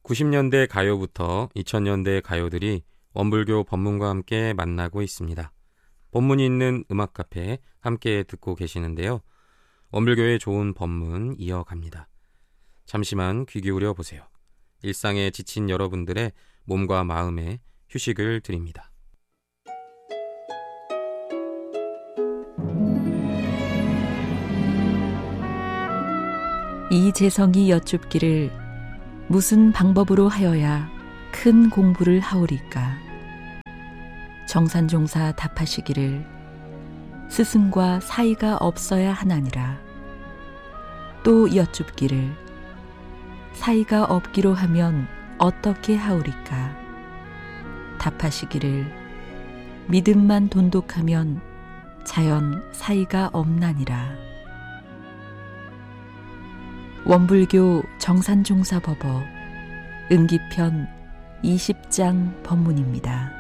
90년대 가요부터 2000년대 가요들이 원불교 법문과 함께 만나고 있습니다. 법문이 있는 음악 카페 함께 듣고 계시는데요. 원불교의 좋은 법문 이어갑니다. 잠시만 귀 기울여 보세요. 일상에 지친 여러분들의 몸과 마음에 휴식을 드립니다. 이재성이 여쭙기를 무슨 방법으로 하여야 큰 공부를 하오리까? 정산종사 답하시기를 스승과 사이가 없어야 하나니라. 또 여쭙기를 사이가 없기로 하면 어떻게 하오리까? 답하시기를 믿음만 돈독하면 자연 사이가 없나니라. 원불교 정산종사법어 은기편 20장 법문입니다.